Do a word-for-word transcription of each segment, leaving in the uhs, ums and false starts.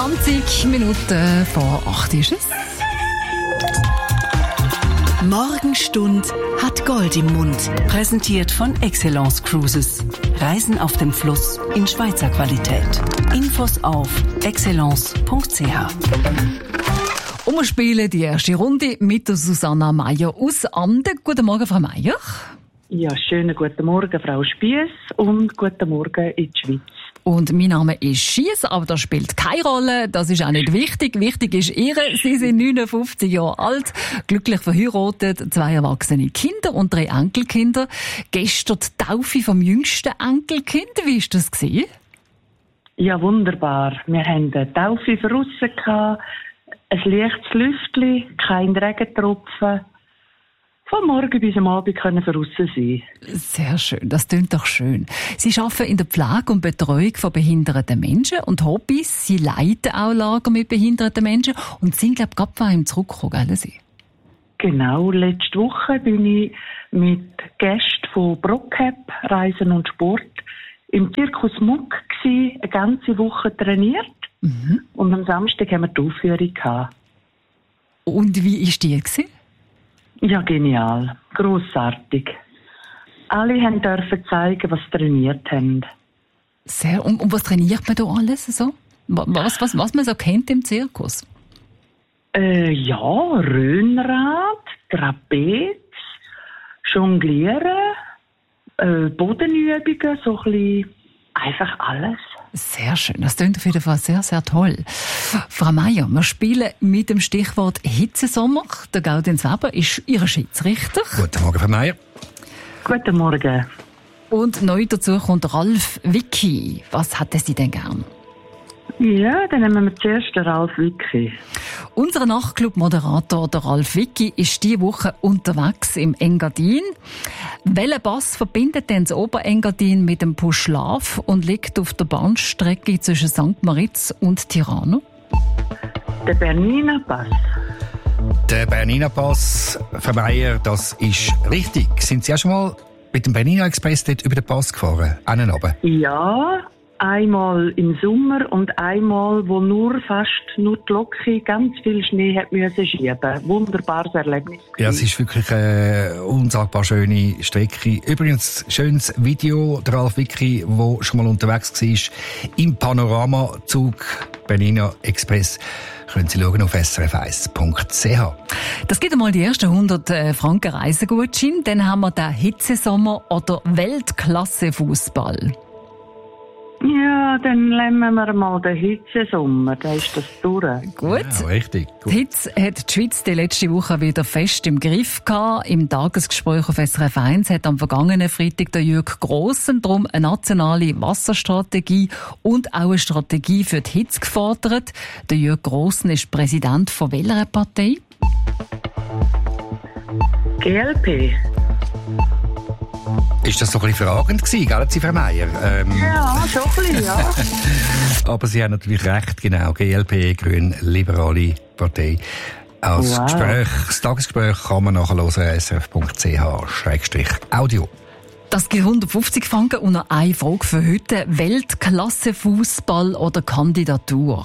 zwanzig Minuten vor acht ist es. Morgenstund hat Gold im Mund. Präsentiert von Excellence Cruises. Reisen auf dem Fluss in Schweizer Qualität. Infos auf excellence punkt c h. Und wir spielen die erste Runde mit der Susanna Meier aus Anden. Guten Morgen, Frau Meier. Ja, schönen guten Morgen, Frau Spiess, und guten Morgen in die Schweiz. Und mein Name ist Schiess, aber das spielt keine Rolle. Das ist auch nicht wichtig. Wichtig ist Ihre. Sie sind neunundfünfzig Jahre alt, glücklich verheiratet, zwei erwachsene Kinder und drei Enkelkinder. Gestern die Taufe vom jüngsten Enkelkind. Wie war das gewesen? Ja, wunderbar. Wir hatten eine Taufe von aussen gehabt, ein leichtes Lüftchen, kein Regentropfen. Von morgen bis am Abend können wir draussen sein. Sehr schön, das klingt doch schön. Sie arbeiten in der Pflege und Betreuung von behinderten Menschen und Hobbys. Sie leiten auch Lager mit behinderten Menschen und sind, glaube ich, gerade bei ihm zurückgekommen, gell, Sie? Genau, letzte Woche bin ich mit Gästen von Brockcap, Reisen und Sport, im Zirkus Muck gsi, eine ganze Woche trainiert. Mhm. Und am Samstag haben wir die Aufführung gehabt. Und wie war die gewesen? Ja, genial. Grossartig. Alle haben dürfen zeigen, was sie trainiert haben. Sehr. Und, und was trainiert man da alles so? Was, was, was man so kennt im Zirkus? Äh, ja, Röhnrad, Trapez, Jonglieren, äh, Bodenübungen, so ein bisschen einfach alles. Sehr schön. Das klingt auf jeden Fall sehr, sehr toll. Frau Meier, wir spielen mit dem Stichwort Hitzesommer. Der Gaudenz Weber ist Ihr Schiedsrichter. Guten Morgen, Frau Meier. Guten Morgen. Und neu dazu kommt Ralf Wicki. Was hätten Sie denn gern? Ja, dann nehmen wir zuerst den Ralf Wicki. Unser Nachtclub-Moderator, der Ralf Wicki, ist diese Woche unterwegs im Engadin. Welcher Pass verbindet denn das Oberengadin mit dem Puschlav und liegt auf der Bahnstrecke zwischen Sankt Moritz und Tirano? Der Bernina Pass. Der Bernina Pass, Frau Meier, das ist richtig. Sind Sie auch schon mal mit dem Bernina Express dort über den Pass gefahren? Einen runter? Ja, einmal im Sommer und einmal, wo nur fast nur die Locke ganz viel Schnee hat müssen schieben. Wunderbares Erlebnis. Ja, es ist wirklich eine unsagbar schöne Strecke. Übrigens, schönes Video, der Ralf Wicki, der schon mal unterwegs war, im Panoramazug Bernina Express. Können Sie schauen auf s r f eins punkt c h. Das gibt einmal die ersten hundert Franken Reisegutschein. Dann haben wir den Hitzesommer oder Weltklasse-Fußball. Ja, dann nehmen wir mal den Hitzesommer, da ist das durch. Gut. Ja, richtig. Gut. Die Hitze hat die Schweiz die letzte Woche wieder fest im Griff gehabt. Im Tagesgespräch auf S R F eins hat am vergangenen Freitag der Jürg Grossen darum eine nationale Wasserstrategie und auch eine Strategie für die Hitze gefordert. Der Jürg Grossen ist Präsident von welcher Partei? G L P. Ist das so ein bisschen fragend gewesen, gell, Sie, Frau Meier? Ähm, ja, schon ein bisschen, ja. Aber Sie haben natürlich recht, genau. G L P, Grün, Liberale Partei. Als Wow. Gespräch, das Tagesgespräch kann man nachher hören, s r f punkt c h Schrägstrich Audio. Das gibt hundertfünfzig Franken und noch eine Frage für heute. Weltklasse Fußball oder Kandidatur?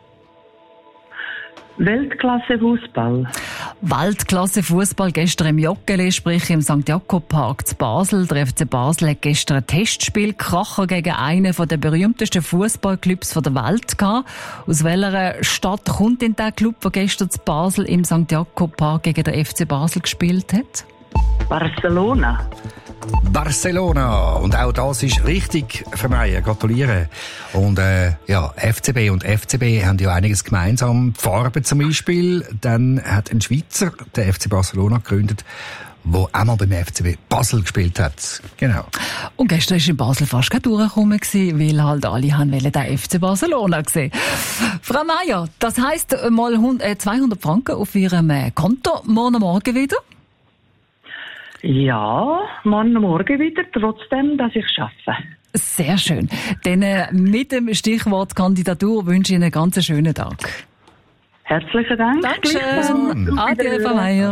Weltklasse Fußball. Weltklasse Fußball gestern im Joggeli, sprich im Sankt Jakob Park zu Basel. Der F C Basel hat gestern ein Testspiel Kracher gegen einen der berühmtesten Fußballclubs der Welt gehabt. Aus welcher Stadt kommt denn der Club, der gestern zu Basel im Sankt Jakob Park gegen den F C Basel gespielt hat? Barcelona. Barcelona. Und auch das ist richtig, Frau Meier. Gratuliere. Und äh, ja, F C B und F C B haben ja einiges gemeinsam. Die Farbe zum Beispiel. Dann hat ein Schweizer den F C Barcelona gegründet, der auch mal beim F C B Basel gespielt hat. Genau. Und gestern war in Basel fast kein Durchkommen, weil halt alle haben den F C Barcelona gesehen. Frau Meier, das heisst mal zweihundert Franken auf Ihrem Konto. Morgen Morgen wieder? Ja, morgen Morgen wieder, trotzdem, dass ich arbeite. Sehr schön. Dann äh, mit dem Stichwort Kandidatur wünsche ich Ihnen einen ganz schönen Tag. Herzlichen Dank. Dankeschön. Adieu, Frau Meier.